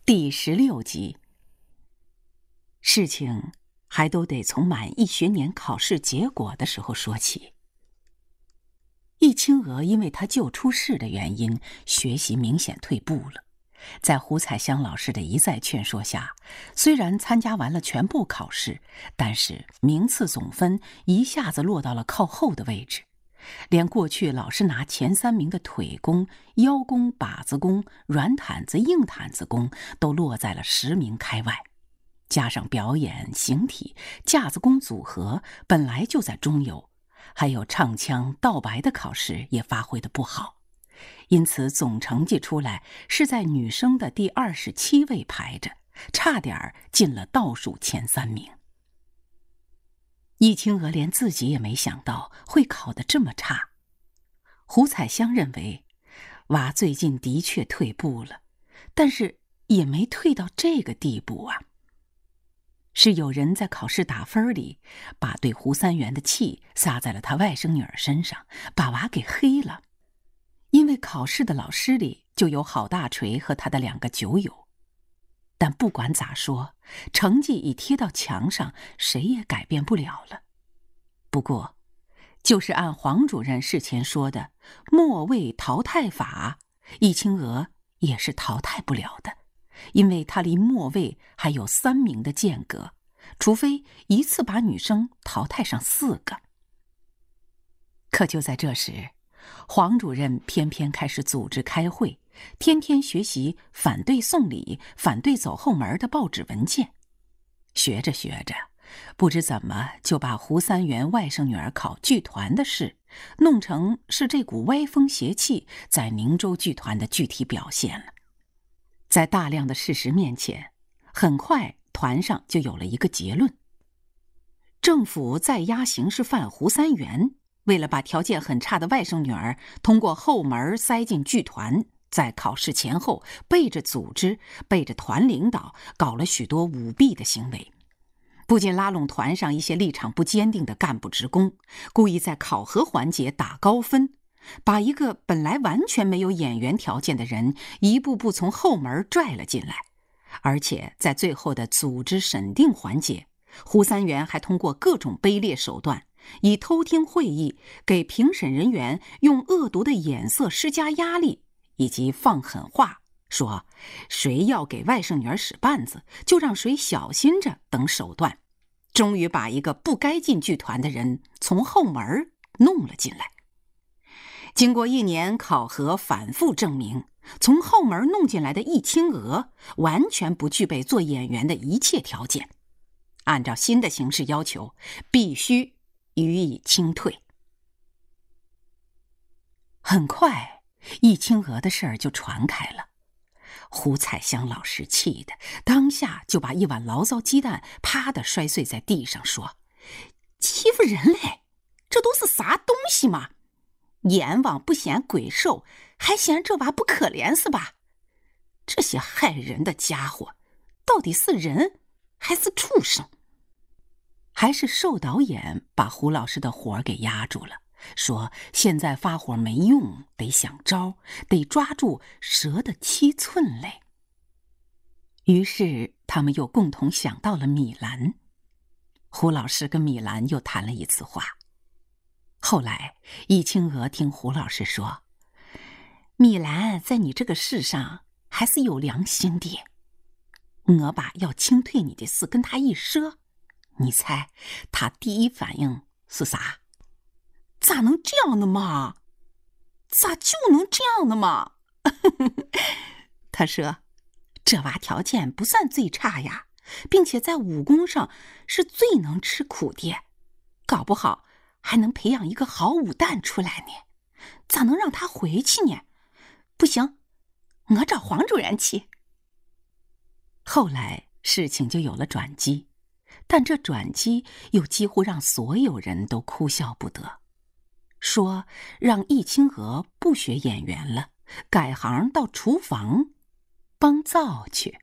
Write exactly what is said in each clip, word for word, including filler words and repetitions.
第十六集。事情还都得从满一学年考试结果的时候说起。易清娥因为她旧出事的原因，学习明显退步了。在胡彩香老师的一再劝说下，虽然参加完了全部考试，但是名次总分一下子落到了靠后的位置。连过去老是拿前三名的腿功、腰功、把子功、软毯子、硬毯子功都落在了十名开外。加上表演、形体、架子功组合本来就在中游，还有唱腔、道白的考试也发挥得不好，因此总成绩出来是在女生的第二十七位排着，差点进了倒数前三名。易清娥连自己也没想到会考得这么差。胡彩香认为娃最近的确退步了，但是也没退到这个地步啊。是有人在考试打分里把对胡三元的气撒在了他外甥女儿身上，把娃给黑了。因为考试的老师里就有郝大锤和他的两个酒友，但不管咋说，成绩已贴到墙上，谁也改变不了了。不过就是按黄主任事前说的末位淘汰法，易清娥也是淘汰不了的，因为他离末位还有三名的间隔，除非一次把女生淘汰上四个。可就在这时，黄主任偏偏开始组织开会，天天学习反对送礼、反对走后门的报纸文件。学着学着，不知怎么就把胡三元外甥女儿考剧团的事弄成是这股歪风邪气在宁州剧团的具体表现了。在大量的事实面前，很快团上就有了一个结论：政府在押刑事犯胡三元，为了把条件很差的外甥女儿通过后门塞进剧团，在考试前后背着组织、背着团领导搞了许多舞弊的行为，不仅拉拢团上一些立场不坚定的干部职工，故意在考核环节打高分，把一个本来完全没有演员条件的人一步步从后门拽了进来。而且在最后的组织审定环节，胡三元还通过各种卑劣手段，以偷听会议、给评审人员用恶毒的眼色施加压力，以及放狠话说谁要给外甥女儿使绊子就让谁小心着等手段，终于把一个不该进剧团的人从后门弄了进来。经过一年考核反复证明，从后门弄进来的易清娥完全不具备做演员的一切条件，按照新的形势要求，必须予以清退。很快，易清娥的事儿就传开了。胡彩香老师气的当下就把一碗醪糟鸡蛋啪的摔碎在地上，说：欺负人嘞，这都是啥东西嘛？阎王不嫌鬼瘦，还嫌这娃不可怜是吧？这些害人的家伙到底是人还是畜生？还是寿导演把胡老师的火给压住了，说现在发火没用，得想招，得抓住蛇的七寸嘞。于是他们又共同想到了米兰。胡老师跟米兰又谈了一次话。后来易清娥听胡老师说，米兰在你这个事上还是有良心的。我把要清退你的事跟他一说，你猜他第一反应是啥？咋能这样的嘛？咋就能这样的嘛？他说，这娃条件不算最差呀，并且在武功上是最能吃苦的，搞不好还能培养一个好武旦出来呢。咋能让他回去呢？不行，我找黄主任去。后来事情就有了转机，但这转机又几乎让所有人都哭笑不得，说让易清娥不学演员了，改行到厨房帮灶去。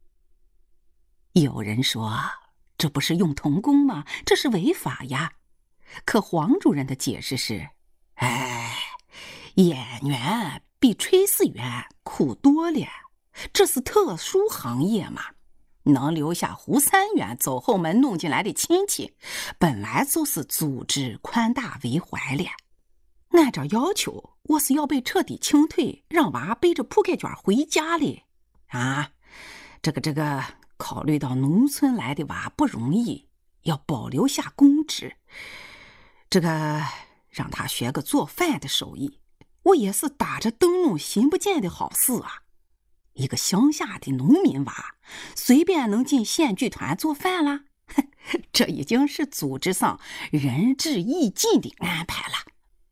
有人说，这不是用童工吗？这是违法呀。可黄主任的解释是，哎，演员比炊事员苦多了， 这是特殊行业嘛，能留下胡三元走后门弄进来的亲戚，本来就是组织宽大为怀了。按照要求，我是要被彻底清退，让娃背着铺盖卷回家哩。啊，这个这个，考虑到农村来的娃不容易，要保留下公职，这个让他学个做饭的手艺，我也是打着灯笼心不见的好事啊。一个乡下的农民娃，随便能进县剧团做饭啦，这已经是组织上仁至义尽的安排了。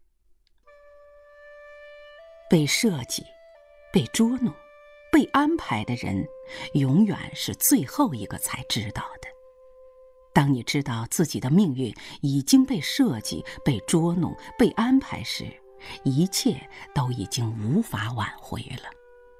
被设计、被捉弄、被安排的人，永远是最后一个才知道的。当你知道自己的命运已经被设计、被捉弄、被安排时，一切都已经无法挽回了。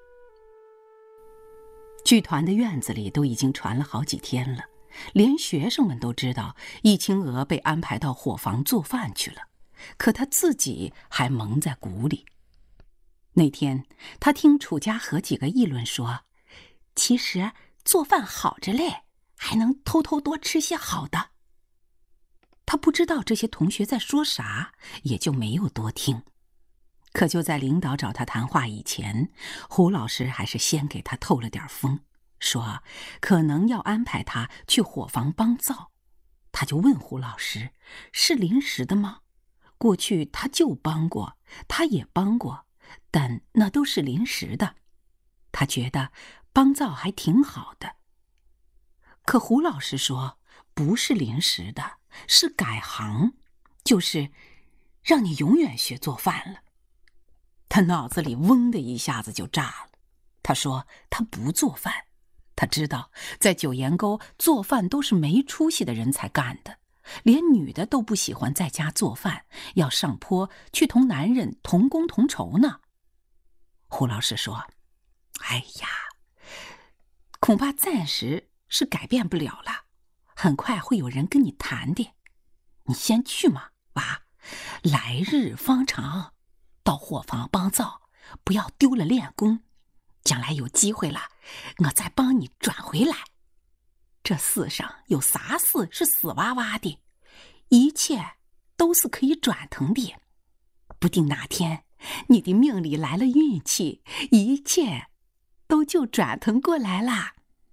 剧团的院子里都已经传了好几天了，连学生们都知道易清娥被安排到伙房做饭去了，可她自己还蒙在鼓里。那天他听楚家和几个议论说，其实做饭好着嘞，还能偷偷多吃些好的。他不知道这些同学在说啥，也就没有多听。可就在领导找他谈话以前，胡老师还是先给他透了点风，说可能要安排他去伙房帮灶。他就问胡老师，是临时的吗？过去他就帮过，他也帮过，但那都是临时的，他觉得帮灶还挺好的。可胡老师说，不是临时的，是改行，就是让你永远学做饭了。他脑子里嗡的一下子就炸了。他说他不做饭，他知道在九岩沟做饭都是没出息的人才干的，连女的都不喜欢在家做饭，要上坡去同男人同工同酬呢。胡老师说，哎呀，恐怕暂时是改变不了了，很快会有人跟你谈的，你先去嘛，娃，来日方长，到伙房帮灶，不要丢了练功，将来有机会了，我再帮你转回来。这世上有啥事是死哇哇的，一切都是可以转腾的，不定哪天你的命里来了运气，一切都就转腾过来啦。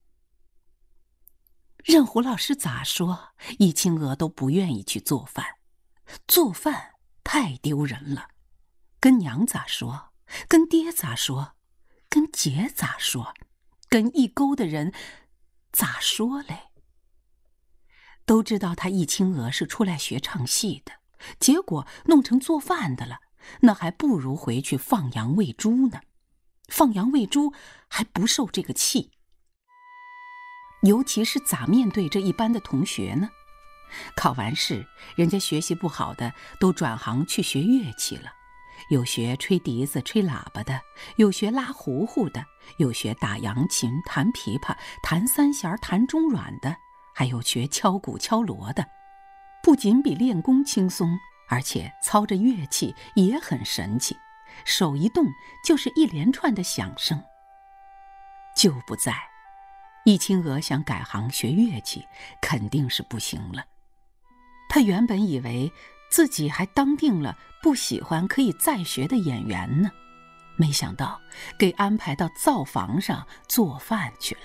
任胡老师咋说，易清娥都不愿意去做饭。做饭太丢人了，跟娘咋说，跟爹咋说，跟姐咋说，跟一沟的人咋说嘞？都知道他易清娥是出来学唱戏的，结果弄成做饭的了，那还不如回去放羊喂猪呢。放羊喂猪还不受这个气。尤其是咋面对这一班的同学呢？考完试，人家学习不好的都转行去学乐器了，有学吹笛子吹喇叭的，有学拉胡胡的，有学打扬琴弹琵琶弹三弦弹中阮的，还有学敲鼓敲锣的。不仅比练功轻松，而且操着乐器也很神气，手一动就是一连串的响声。就不在易清娥想改行学乐器，肯定是不行了。她原本以为自己还当定了不喜欢可以再学的演员呢，没想到给安排到灶房上做饭去了。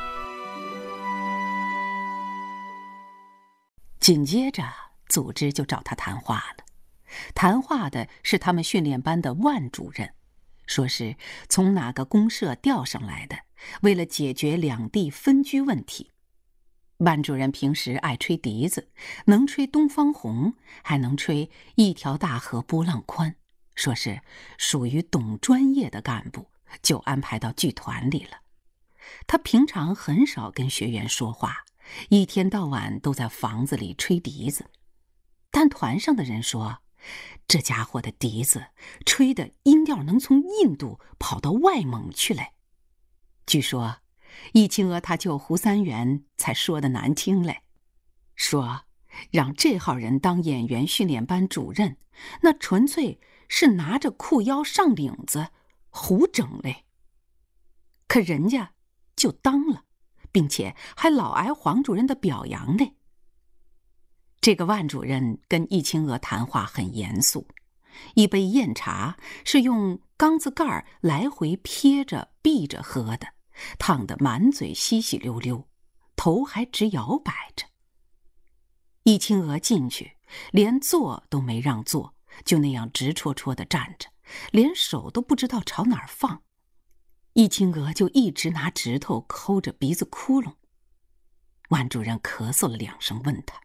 紧接着组织就找他谈话了，谈话的是他们训练班的万主任，说是从哪个公社调上来的，为了解决两地分居问题。万主任平时爱吹笛子，能吹东方红，还能吹一条大河波浪宽，说是属于懂专业的干部，就安排到剧团里了。他平常很少跟学员说话，一天到晚都在房子里吹笛子。但团上的人说，这家伙的笛子吹的音调能从印度跑到外蒙去嘞。据说易清娥他舅胡三元才说的难听嘞，说让这号人当演员训练班主任，那纯粹是拿着裤腰上领子胡整嘞。 可人家就当了，并且还老挨黄主任的表扬呢。这个万主任跟易清娥谈话很严肃，一杯酽茶是用缸子盖来回撇着闭着喝的，烫得满嘴稀稀溜溜，头还直摇摆着。易清娥进去，连坐都没让坐，就那样直戳戳地站着，连手都不知道朝哪儿放。易清娥就一直拿指头抠着鼻子窟窿。万主任咳嗽了两声，问他：“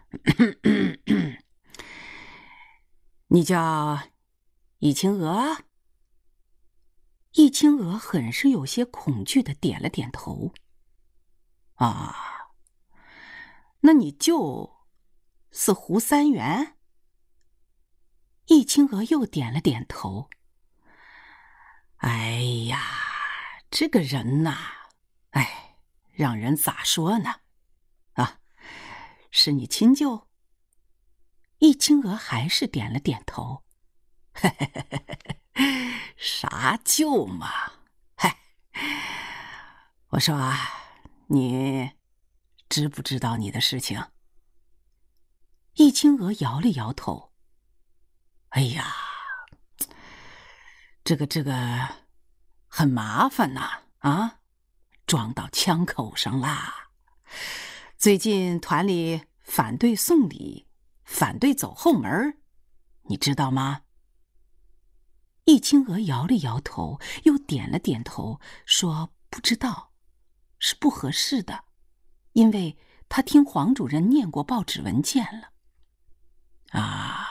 你叫易清娥？”易清娥很是有些恐惧地点了点头。啊，那你就是胡三元？易清娥又点了点头。哎呀，这个人呐，哎，让人咋说呢？啊，是你亲舅？易清娥还是点了点头。嘿嘿嘿嘿嘿，啥舅嘛？嗨，我说啊，你知不知道你的事情？易清娥摇了摇头。哎呀，这个这个很麻烦呐，啊，撞到枪口上啦。最近团里反对送礼，反对走后门，你知道吗？易清娥摇了摇头，又点了点头，说不知道，是不合适的，因为他听黄主任念过报纸文件了。啊，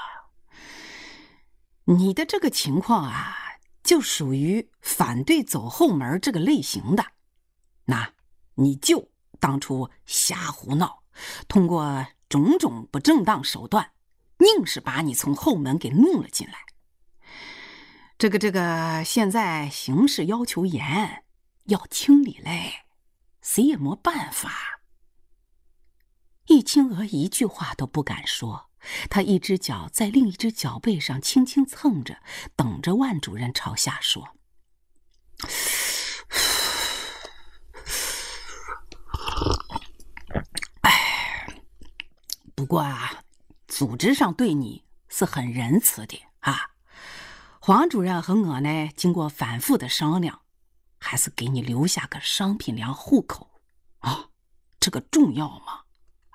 你的这个情况啊，就属于反对走后门这个类型的。那你就当初瞎胡闹，通过种种不正当手段，硬是把你从后门给弄了进来。这个这个，现在形势要求严，要清理嘞，谁也没办法。易清娥一句话都不敢说，她一只脚在另一只脚背上轻轻蹭着，等着万主任朝下说。哎，不过啊，组织上对你是很仁慈的啊。黄主任和我呢，经过反复的商量，还是给你留下个商品粮户口啊，这个重要吗？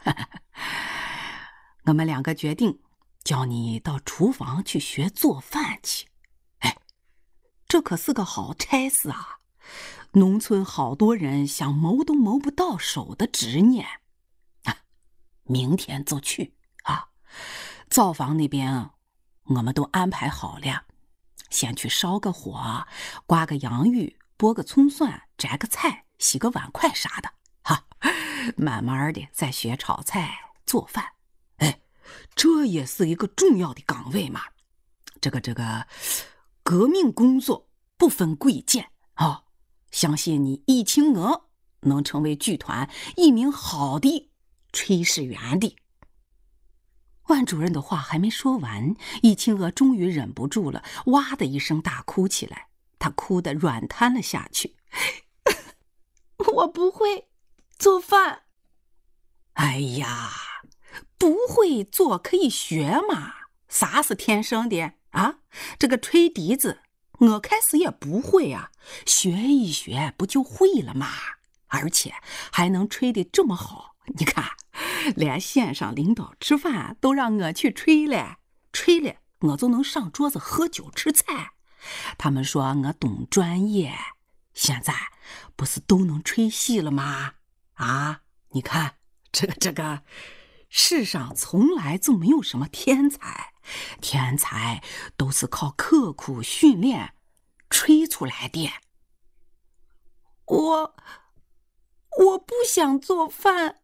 我们两个决定叫你到厨房去学做饭去。哎，这可是个好差事啊！农村好多人想谋都谋不到手的执念啊！明天就去啊！灶房那边我们都安排好了。先去烧个火，刮个洋芋，剥个葱蒜，摘个菜，洗个碗筷啥的，哈，慢慢的再学炒菜做饭。哎，这也是一个重要的岗位嘛。这个这个革命工作不分贵贱啊，相信你易清娥能成为剧团一名好的炊事员的。万主任的话还没说完，易清娥终于忍不住了，哇的一声大哭起来。她哭得软瘫了下去。我不会做饭。哎呀，不会做可以学嘛，啥是天生的啊？这个吹笛子，我开始也不会啊，学一学不就会了嘛？而且还能吹得这么好，你看。连县上领导吃饭都让我去吹了，吹了我就能上桌子喝酒吃菜。他们说我懂专业，现在不是都能吹戏了吗？啊，你看这个这个，世上从来就没有什么天才，天才都是靠刻苦训练吹出来的。我我不想做饭。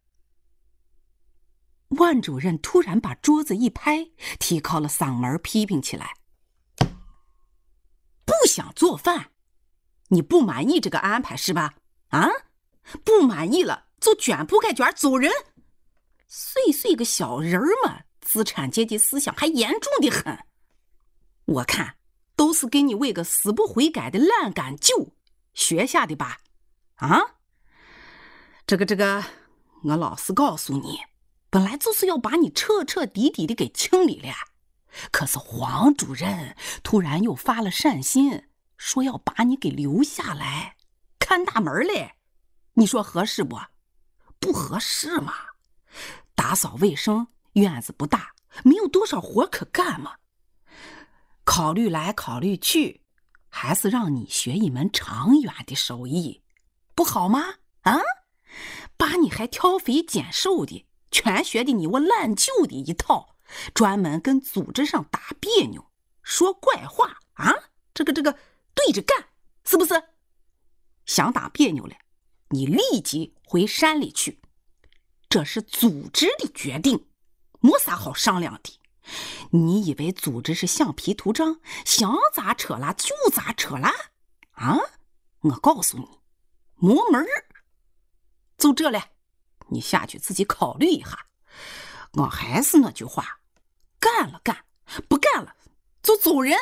万主任突然把桌子一拍，提高了嗓门批评起来。不想做饭？你不满意这个安排是吧？啊，不满意了就卷铺盖卷走人。碎碎个小人嘛，资产阶级思想还严重的很。我看都是给你喂个死不悔改的烂杆舅， 学下的吧？啊？这个这个，我老实告诉你，本来就是要把你彻彻底底的给清理了，可是黄主任突然又发了善心，说要把你给留下来看大门嘞。你说合适不？不合适嘛。打扫卫生，院子不大，没有多少活可干嘛。考虑来考虑去，还是让你学一门长远的手艺，不好吗？啊，把你还挑肥拣瘦的，全学的你我烂旧的一套，专门跟组织上打别扭，说怪话啊！这个这个对着干，是不是？想打别扭了，你立即回山里去，这是组织的决定，没啥好商量的。你以为组织是橡皮图章，想咋扯啦就咋扯啦？啊！我告诉你，没门儿。就这了，你下去自己考虑一下。我还是那句话，干了干，不干了就走人。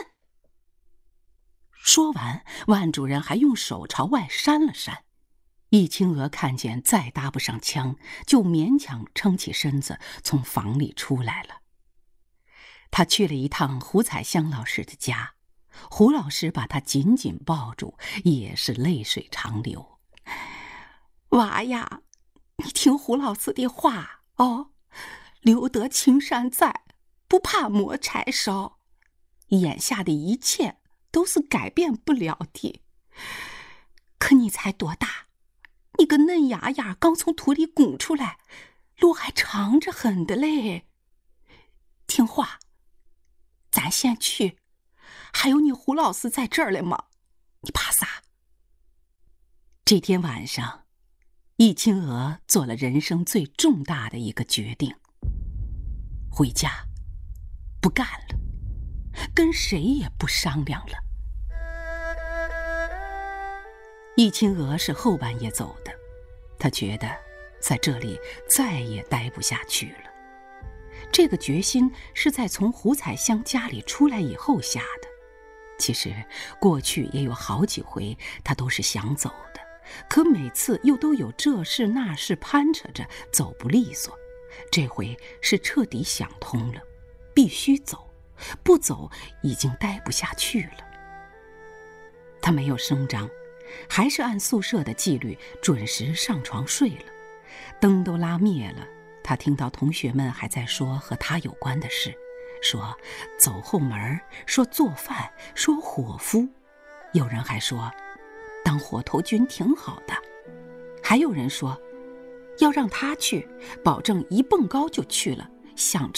说完，万主任还用手朝外扇了扇。易清娥看见再搭不上腔，就勉强撑起身子从房里出来了。他去了一趟胡彩香老师的家，胡老师把他紧紧抱住，也是泪水长流。娃呀，你听胡老师的话哦，留得青山在，不怕磨柴烧。眼下的一切都是改变不了的。可你才多大？你个嫩芽芽刚从土里拱出来，路还长着很的嘞。听话，咱先去，还有你胡老师在这儿嘞吗？你怕啥？这天晚上，易清娥做了人生最重大的一个决定，回家，不干了，跟谁也不商量了。易清娥是后半夜走的，她觉得在这里再也待不下去了。这个决心是在从胡彩香家里出来以后下的。其实过去也有好几回她都是想走的，可每次又都有这事那事攀扯着，走不利索。这回是彻底想通了，必须走，不走已经待不下去了。她没有声张，还是按宿舍的纪律准时上床睡了。灯都拉灭了，他听到同学们还在说和他有关的事，说走后门，说做饭，说伙夫。有人还说当火头军挺好的，还有人说要让他去，保证一蹦高就去了，想